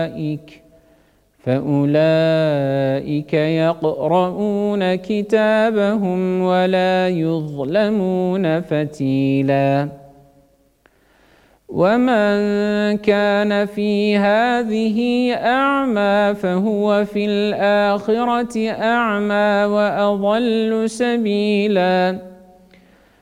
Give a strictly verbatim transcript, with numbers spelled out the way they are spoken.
فأولئك فأولئك يقرؤون كتابهم ولا يظلمون فتيلا. ومن كان في هذه أعمى فهو في الآخرة أعمى وأضل سبيلا.